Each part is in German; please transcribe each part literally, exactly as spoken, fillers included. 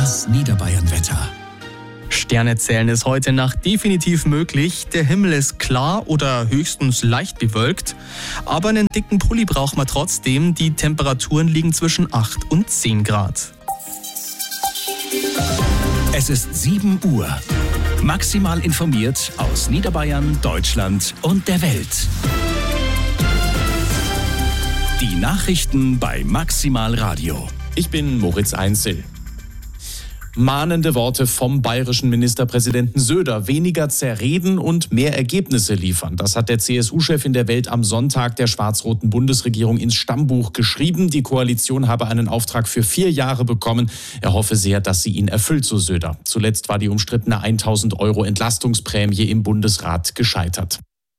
Das Niederbayern-Wetter. Sterne zählen ist heute Nacht definitiv möglich. Der Himmel ist klar oder höchstens leicht bewölkt. Aber einen dicken Pulli braucht man trotzdem. Die Temperaturen liegen zwischen acht und zehn Grad. Es ist sieben Uhr. Maximal informiert aus Niederbayern, Deutschland und der Welt. Die Nachrichten bei Maximal Radio. Ich bin Moritz Einzel. Mahnende Worte vom bayerischen Ministerpräsidenten Söder. Weniger zerreden und mehr Ergebnisse liefern. Das hat der C S U-Chef in der Welt am Sonntag der schwarz-roten Bundesregierung ins Stammbuch geschrieben. Die Koalition habe einen Auftrag für vier Jahre bekommen. Er hoffe sehr, dass sie ihn erfüllt, so Söder. Zuletzt war die umstrittene tausend Euro Entlastungsprämie im Bundesrat gescheitert.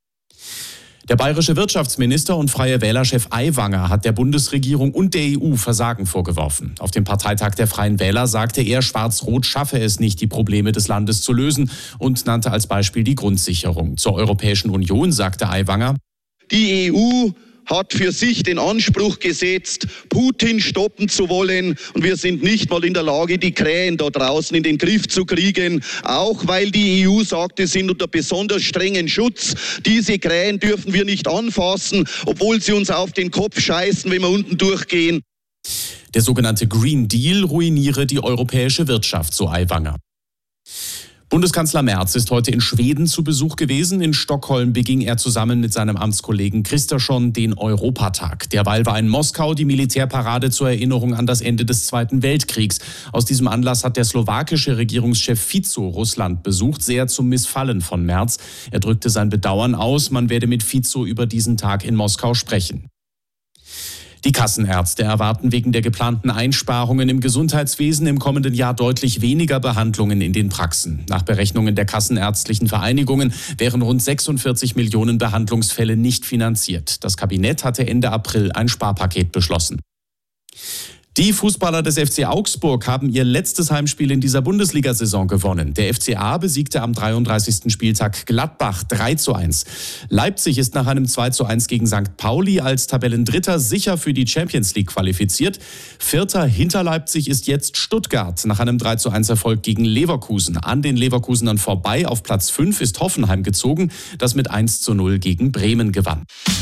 Der bayerische Wirtschaftsminister und Freie Wähler-Chef Aiwanger hat der Bundesregierung und der E U Versagen vorgeworfen. Auf dem Parteitag der Freien Wähler sagte er, Schwarz-Rot schaffe es nicht, die Probleme des Landes zu lösen und nannte als Beispiel die Grundsicherung. Zur Europäischen Union sagte Aiwanger: Die E U hat für sich den Anspruch gesetzt, Putin stoppen zu wollen. Und wir sind nicht mal in der Lage, die Krähen da draußen in den Griff zu kriegen. Auch weil die E U sagt, sie sind unter besonders strengen Schutz. Diese Krähen dürfen wir nicht anfassen, obwohl sie uns auf den Kopf scheißen, wenn wir unten durchgehen. Der sogenannte Green Deal ruiniere die europäische Wirtschaft, so Aiwanger. Bundeskanzler Merz ist heute in Schweden zu Besuch gewesen. In Stockholm beging er zusammen mit seinem Amtskollegen Kristersson den Europatag. Derweil war in Moskau die Militärparade zur Erinnerung an das Ende des Zweiten Weltkriegs. Aus diesem Anlass hat der slowakische Regierungschef Fico Russland besucht, sehr zum Missfallen von Merz. Er drückte sein Bedauern aus, man werde mit Fico über diesen Tag in Moskau sprechen. Die Kassenärzte erwarten wegen der geplanten Einsparungen im Gesundheitswesen im kommenden Jahr deutlich weniger Behandlungen in den Praxen. Nach Berechnungen der kassenärztlichen Vereinigungen wären rund sechsundvierzig Millionen Behandlungsfälle nicht finanziert. Das Kabinett hatte Ende April ein Sparpaket beschlossen. Die Fußballer des F C Augsburg haben ihr letztes Heimspiel in dieser Bundesliga-Saison gewonnen. Der F C A besiegte am dreiunddreißigsten Spieltag Gladbach drei zu eins. Leipzig ist nach einem zwei zu eins gegen Sankt Pauli als Tabellendritter sicher für die Champions League qualifiziert. Vierter hinter Leipzig ist jetzt Stuttgart nach einem drei zu eins Erfolg gegen Leverkusen. An den Leverkusenern vorbei auf Platz fünf ist Hoffenheim gezogen, das mit eins zu null gegen Bremen gewann.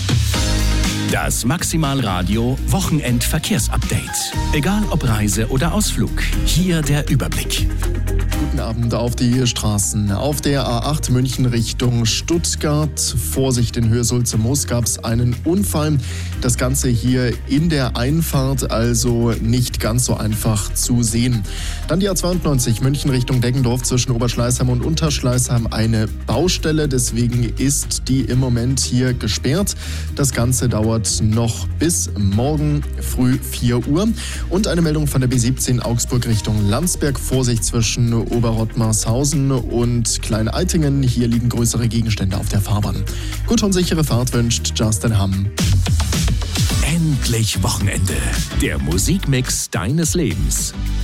Das Maximal Radio Wochenend-Verkehrsupdate. Egal ob Reise oder Ausflug, hier der Überblick. Guten Abend auf die Straßen. Auf der A acht München Richtung Stuttgart. Vorsicht, in Höhe Sulze Moos gab es einen Unfall. Das Ganze hier in der Einfahrt, also nicht ganz so einfach zu sehen. Dann die A zweiundneunzig München Richtung Deggendorf zwischen Oberschleißheim und Unterschleißheim eine Baustelle. Deswegen ist die im Moment hier gesperrt. Das Ganze dauert noch bis morgen früh vier Uhr. Und eine Meldung von der B siebzehn Augsburg Richtung Landsberg. Vorsicht zwischen Oberrottmarshausen und Klein-Eitingen. Hier liegen größere Gegenstände auf der Fahrbahn. Gute und sichere Fahrt wünscht Justin Hamm. Endlich Wochenende. Der Musikmix deines Lebens.